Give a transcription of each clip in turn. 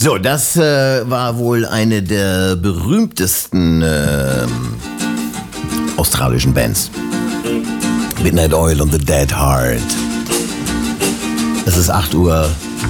So, das war wohl eine der berühmtesten australischen Bands. Midnight Oil und The Dead Heart. Es ist 8:40 Uhr.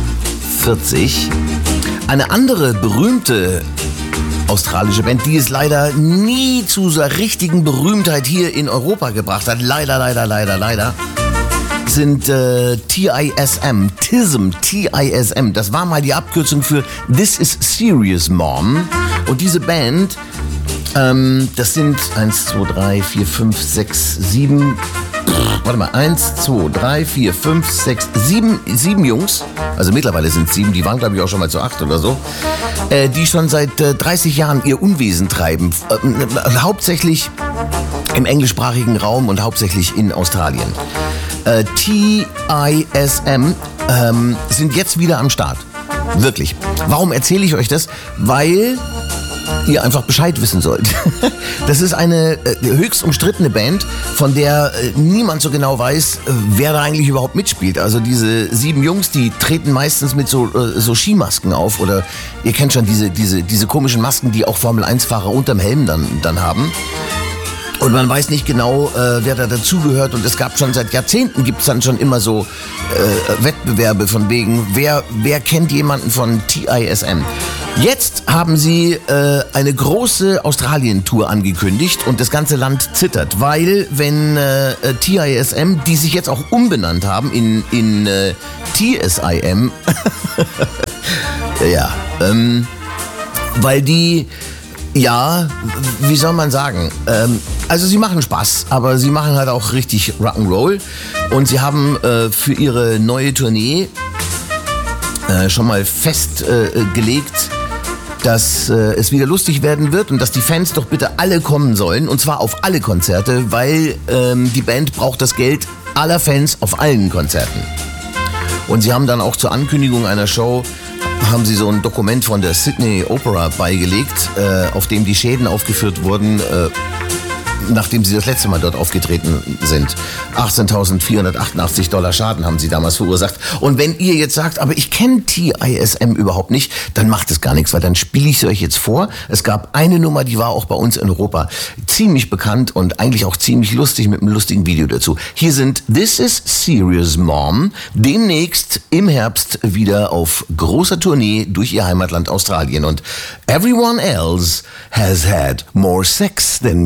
Eine andere berühmte australische Band, die es leider nie zu so richtigen Berühmtheit hier in Europa gebracht hat, leider, sind TISM. TISM. Das war mal die Abkürzung für This is Serious Mom. Und diese Band, das sind 1, 2, 3, 4, 5, 6, 7... Warte mal, 1, 2, 3, 4, 5, 6, 7 Jungs, also mittlerweile sind es 7, die waren glaube ich auch schon mal zu 8 oder so, die schon seit 30 Jahren ihr Unwesen treiben, hauptsächlich im englischsprachigen Raum und hauptsächlich in Australien. TISM sind jetzt wieder am Start, wirklich. Warum erzähle ich euch das? Weil ihr einfach Bescheid wissen sollt. Das ist eine höchst umstrittene Band, von der niemand so genau weiß, wer da eigentlich überhaupt mitspielt. Also diese 7 Jungs, die treten meistens mit so Skimasken auf, oder ihr kennt schon diese komischen Masken, die auch Formel-1-Fahrer unterm Helm dann haben. Und man weiß nicht genau, wer da dazugehört. Und es gab schon seit Jahrzehnten, gibt's dann schon immer so Wettbewerbe von wegen, wer kennt jemanden von TISM. Jetzt haben sie eine große Australien-Tour angekündigt und das ganze Land zittert, weil wenn TISM, die sich jetzt auch umbenannt haben in TSIM, ja, weil die... Ja, wie soll man sagen? Also sie machen Spaß, aber sie machen halt auch richtig Rock'n'Roll. Und sie haben für ihre neue Tournee schon mal festgelegt, dass es wieder lustig werden wird und dass die Fans doch bitte alle kommen sollen. Und zwar auf alle Konzerte, weil die Band braucht das Geld aller Fans auf allen Konzerten. Und sie haben dann auch zur Ankündigung einer Show haben sie so ein Dokument von der Sydney Opera beigelegt, auf dem die Schäden aufgeführt wurden, nachdem sie das letzte Mal dort aufgetreten sind. $18.488 Schaden haben sie damals verursacht. Und wenn ihr jetzt sagt, aber ich kenne TISM überhaupt nicht, dann macht es gar nichts, weil dann spiele ich sie euch jetzt vor. Es gab eine Nummer, die war auch bei uns in Europa ziemlich bekannt und eigentlich auch ziemlich lustig mit einem lustigen Video dazu. Hier sind This is Serious Mom, demnächst im Herbst wieder auf großer Tournee durch ihr Heimatland Australien. Und everyone else has had more sex than